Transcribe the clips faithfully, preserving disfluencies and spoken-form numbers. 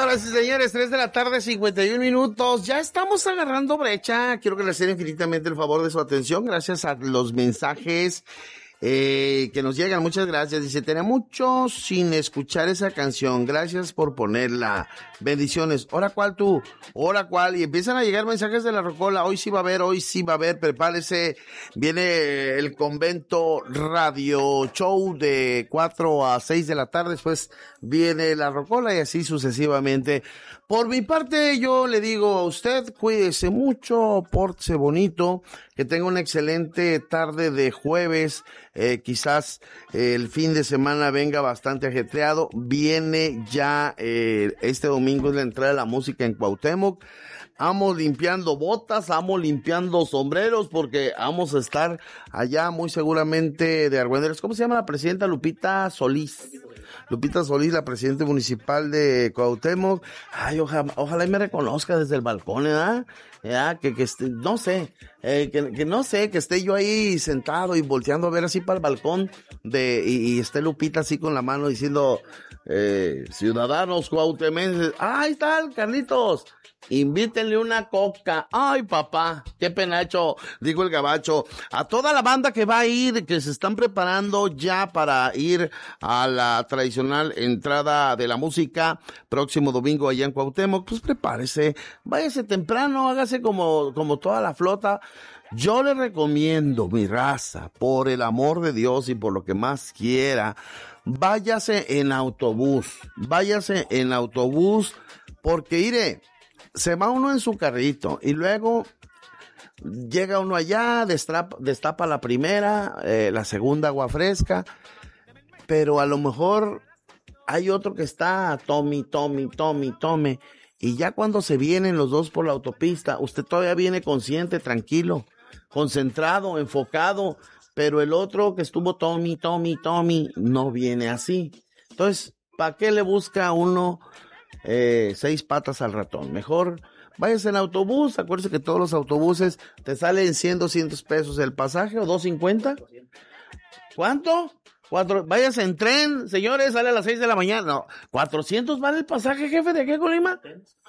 Señoras y señores, tres de la tarde, cincuenta y un minutos. Ya estamos agarrando brecha. Quiero agradecer infinitamente el favor de su atención. Gracias a los mensajes eh, que nos llegan. Muchas gracias. Dice, tenía mucho sin escuchar esa canción. Gracias por ponerla. Bendiciones. ¿Hora cuál tú? ¿Hora cuál? Y empiezan a llegar mensajes de la Rocola. Hoy sí va a haber, hoy sí va a haber. Prepárese. Viene el Convento Radio Show de cuatro a seis de la tarde. Después viene la Rocola y así sucesivamente. Por mi parte, yo le digo a usted, cuídese mucho, pórtese bonito, que tenga una excelente tarde de jueves. Eh, quizás eh, el fin de semana venga bastante ajetreado. Viene ya eh, este domingo es la entrada de la música en Cuauhtémoc. Vamos limpiando botas, vamos limpiando sombreros, porque vamos a estar allá muy seguramente de Argüenderos. ¿Cómo se llama la presidenta? Lupita Solís. Lupita Solís, la presidenta municipal de Cuauhtémoc. Ay, ojalá, ojalá y me reconozca desde el balcón, ¿verdad? Ya, que, que esté, no sé, eh, que, que no sé, que esté yo ahí sentado y volteando a ver así para el balcón de, y, y esté Lupita así con la mano diciendo, eh, ciudadanos cuauhtemenses, ah, ahí está el Carlitos, invítenle una coca. Ay, papá, qué penacho, dijo el gabacho. A toda la banda que va a ir, que se están preparando ya para ir a la tradicional entrada de la música próximo domingo allá en Cuauhtémoc, pues prepárese, váyase temprano, hágase como, como toda la flota. Yo le recomiendo, mi raza, por el amor de Dios y por lo que más quiera, váyase en autobús, váyase en autobús, porque iré, se va uno en su carrito y luego llega uno allá, destapa, destapa la primera, eh, la segunda agua fresca, pero a lo mejor hay otro que está tome, tome, tome, tome, y ya cuando se vienen los dos por la autopista, usted todavía viene consciente, tranquilo, concentrado, enfocado, pero el otro que estuvo tome, tome, tome, no viene así. Entonces, ¿para qué le busca uno Eh, seis patas al ratón? Mejor váyase en autobús. Acuérdese que todos los autobuses te salen cien, doscientos pesos el pasaje, o dos cincuenta. ¿Cuánto? Cuatro, váyase en tren, señores, sale a las seis de la mañana. No, cuatrocientos vale el pasaje, jefe, ¿de qué, Colima?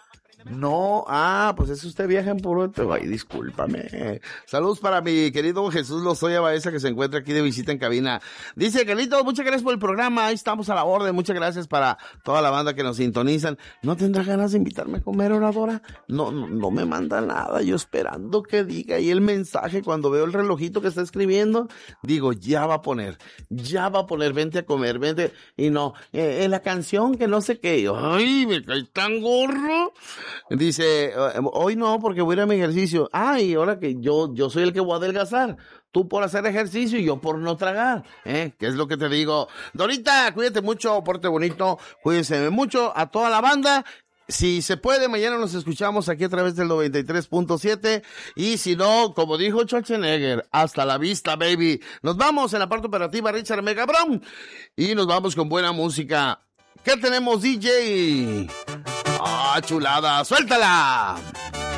No, ah, pues es usted viaja en puro, ay, discúlpame. Saludos para mi querido Jesús Lozoya Baeza, que se encuentra aquí de visita en cabina. Dice, Carlitos, muchas gracias por el programa, ahí estamos a la orden, muchas gracias para toda la banda que nos sintonizan. ¿No tendrá ganas de invitarme a comer, oradora? No, no, no me manda nada, yo esperando que diga ahí el mensaje. Cuando veo el relojito que está escribiendo, digo, ya va a poner, ya va a poner, vente a comer, vente, y no, eh, eh, la canción que no sé qué, ay, me cae tan gorro. Dice, hoy no, porque voy a ir a mi ejercicio. Ay, ahora que yo, yo soy el que voy a adelgazar. Tú por hacer ejercicio y yo por no tragar, ¿eh? ¿Qué es lo que te digo? Dorita, cuídate mucho, porte bonito, cuídense mucho a toda la banda. Si se puede, mañana nos escuchamos aquí a través del noventa y tres punto siete. Y si no, como dijo Schwarzenegger, hasta la vista, baby. Nos vamos en la parte operativa, Richard Mega Brown. Y nos vamos con buena música. ¿Qué tenemos, D J? ¡Ah, chulada! ¡Suéltala!